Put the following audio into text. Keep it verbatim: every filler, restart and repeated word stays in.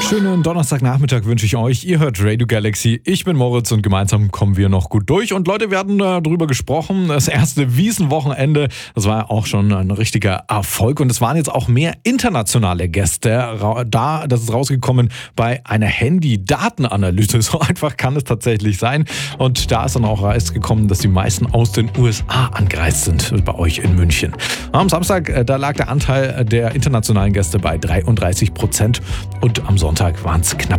Schönen Donnerstagnachmittag wünsche ich euch. Ihr hört Radio Galaxy. Ich bin Moritz und gemeinsam kommen wir noch gut durch. Und Leute, wir hatten äh, darüber gesprochen. Das erste Wiesenwochenende, das war ja auch schon ein richtiger Erfolg. Und es waren jetzt auch mehr internationale Gäste da. Das ist rausgekommen bei einer Handy-Datenanalyse. So einfach kann es tatsächlich sein. Und da ist dann auch rausgekommen, dass die meisten aus den U S A angereist sind bei euch in München. Am Samstag, äh, da lag der Anteil der internationalen Gäste bei dreiunddreißig Prozent und am Sonntag waren es knapp